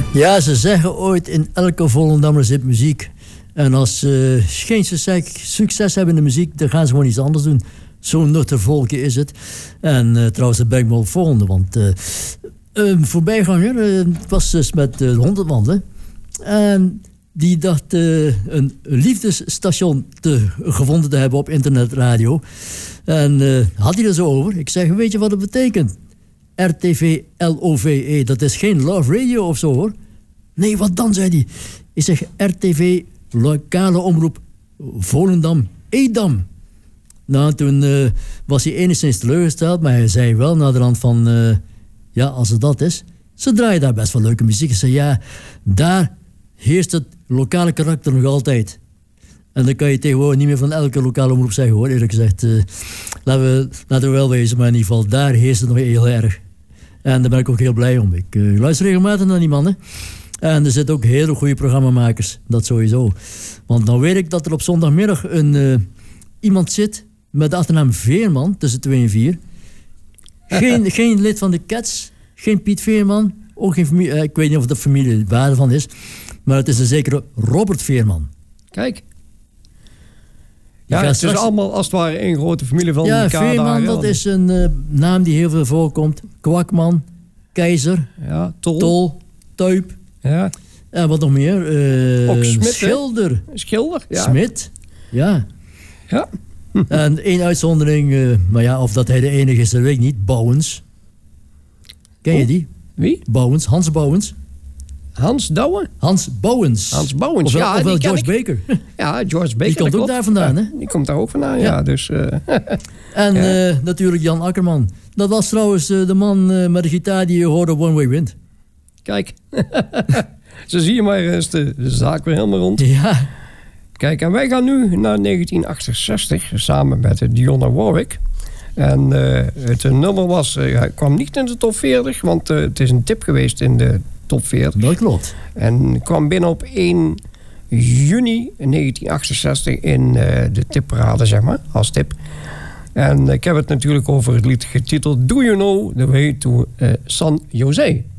Ja, ze zeggen ooit in elke Volendammer zit muziek. En als ze geen succes hebben in de muziek, dan gaan ze gewoon iets anders doen. Zo'n nuchter volkje is het. En trouwens, dat ben ik wel volgende. Want een voorbijganger was dus met de honderdwanden. En die dacht een liefdesstation gevonden te hebben op internetradio. En had hij er zo over. Ik zeg, weet je wat het betekent? RTV LOVE, dat is geen Love Radio of zo hoor. Nee, wat dan, zei hij. Ik zeg, RTV, lokale omroep Volendam, Edam. Nou, toen was hij enigszins teleurgesteld, maar hij zei wel naderhand van... ja, als het dat is, ze draaien daar best wel leuke muziek. Ik zei, ja, daar heerst het lokale karakter nog altijd. En dan kan je tegenwoordig niet meer van elke lokale omroep zeggen, hoor. Eerlijk gezegd, laten we wel wezen, maar in ieder geval, daar heerst het nog heel erg. En daar ben ik ook heel blij om. Ik luister regelmatig naar die mannen. En er zitten ook hele goede programmamakers, dat sowieso. Want dan weet ik dat er op zondagmiddag iemand zit met de achternaam Veerman, tussen 2 en 4. Geen lid van de Cats, geen Piet Veerman, ook geen familie. Ik weet niet of dat familie waar van is, maar het is een zekere Robert Veerman. Kijk. Ja, het is allemaal als het ware één grote familie van elkaar. Ja, Veerman, dat is een naam die heel veel voorkomt. Kwakman, Keizer, ja, Tol, Tuip. Ja. En wat nog meer? Ook Smit, Schilder. Schilder, ja. Smit, ja. Ja. En één uitzondering, maar ja, of dat hij de enige is, dat weet ik niet. Bouwens. Ken je die? Wie? Bouwens, Hans Bouwens. Hans Douwen? Hans Bouwens. Hans Bouwens, ofwel, ja. ofwel George Baker. Ja, George Baker. Die komt ook daar vandaan, hè? Die komt daar ook vandaan, ja. Dus, en natuurlijk Jan Akkerman. Dat was trouwens de man met de gitaar die je hoorde op One Way Wind. Kijk. Zo zie je maar, is de zaak weer helemaal rond. Ja. Kijk, en wij gaan nu naar 1968 samen met Dionne Warwick. En het nummer kwam niet in de top 40, want het is een tip geweest in de top 40. Dat klopt. En kwam binnen op 1 juni 1968 in de tipparade, zeg maar, als tip. En ik heb het natuurlijk over het lied getiteld Do You Know The Way to San Jose.